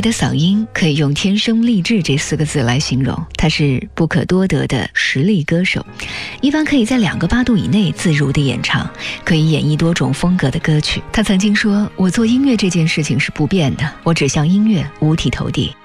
的嗓音可以用天生丽质这4个字来形容，他是不可多得的实力歌手，一般可以在2个8度以内自如地演唱，可以演绎多种风格的歌曲。他曾经说，我做音乐这件事情是不变的，我只向音乐五体投地。